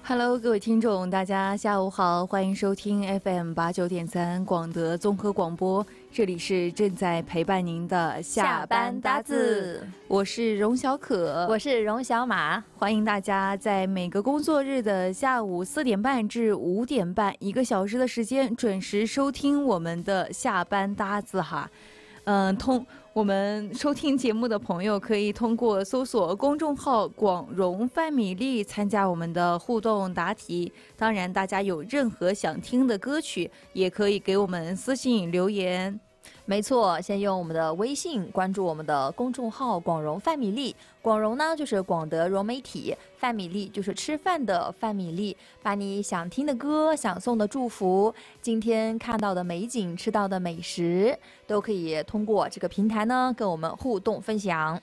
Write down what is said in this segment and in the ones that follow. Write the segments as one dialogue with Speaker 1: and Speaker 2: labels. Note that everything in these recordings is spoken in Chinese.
Speaker 1: Hello， 各位听众，大家下午好，欢迎收听 FM89.3广德综合广播，这里是正在陪伴您的下班搭子，我是荣小可，
Speaker 2: 我是荣小马，
Speaker 1: 欢迎大家在每个工作日的下午4点半至5点半，1个小时的时间准时收听我们的下班搭子哈。我们收听节目的朋友可以通过搜索公众号广荣范米粒参加我们的互动答题，当然大家有任何想听的歌曲也可以给我们私信留言。
Speaker 2: 没错，先用我们的微信关注我们的公众号广荣范米粒，广荣呢就是广德融媒体，范米粒就是吃饭的范米粒，把你想听的歌、想送的祝福、今天看到的美景、吃到的美食，都可以通过这个平台呢跟我们互动分享。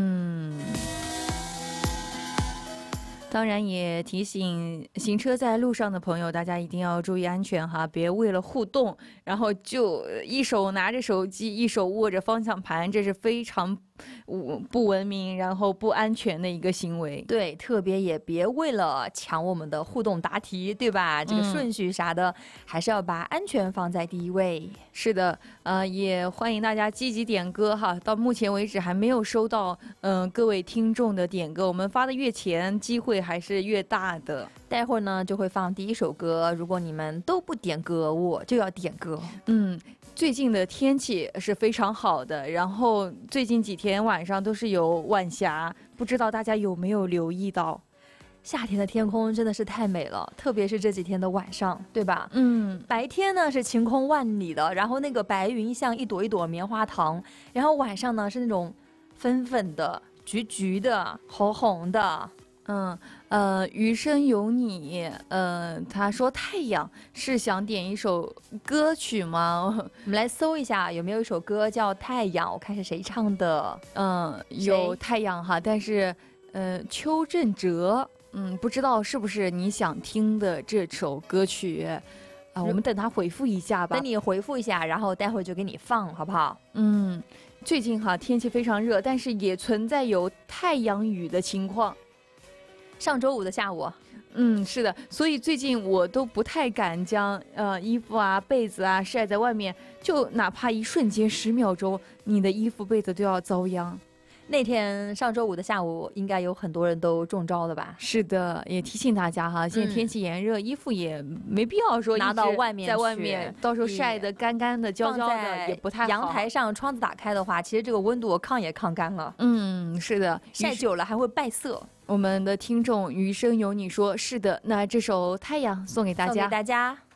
Speaker 1: 当然也提醒行车在路上的朋友，大家一定要注意安全哈，别为了互动然后就一手拿着手机一手握着方向盘，这是非常不文明然后不安全的一个行为。
Speaker 2: 对，特别也别为了抢我们的互动答题，对吧？这个顺序啥的还是要把安全放在第一位。
Speaker 1: 是的，也欢迎大家积极点歌哈，到目前为止还没有收到各位听众的点歌，我们发的越前机会还是越大的。
Speaker 2: 待会儿呢就会放第一首歌，如果你们都不点歌，我就要点歌。
Speaker 1: 最近的天气是非常好的，然后最近几天晚上都是有晚霞，不知道大家有没有留意到，
Speaker 2: 夏天的天空真的是太美了，特别是这几天的晚上，对吧？白天呢是晴空万里的，然后那个白云像一朵一朵棉花糖，然后晚上呢是那种粉粉的、橘橘的、红红的。
Speaker 1: 余生有你，他说太阳是想点一首歌曲吗？
Speaker 2: 我们来搜一下有没有一首歌叫太阳，我看是谁唱的。
Speaker 1: 有太阳哈，但是邱振哲，不知道是不是你想听的这首歌曲啊？我们等他回复一下吧。
Speaker 2: 等你回复一下，然后待会就给你放，好不好？
Speaker 1: 最近哈天气非常热，但是也存在有太阳雨的情况。
Speaker 2: 上周五的下午，
Speaker 1: 是的，所以最近我都不太敢将衣服啊、被子啊晒在外面，就哪怕一瞬间10秒钟，你的衣服被子都要遭殃。
Speaker 2: 那天上周五的下午，应该有很多人都中招了吧？
Speaker 1: 是的，也提醒大家哈，现在天气炎热，衣服也没必要说
Speaker 2: 拿到外面，
Speaker 1: 在外面到时候晒得干干的、焦焦的，也不太好。
Speaker 2: 阳台上窗子打开的话，其实这个温度抗也抗干了。
Speaker 1: 是的，
Speaker 2: 晒久了还会败色。
Speaker 1: 我们的听众余生有你说是的，那这首《太阳》送给大家，
Speaker 2: 送给大家。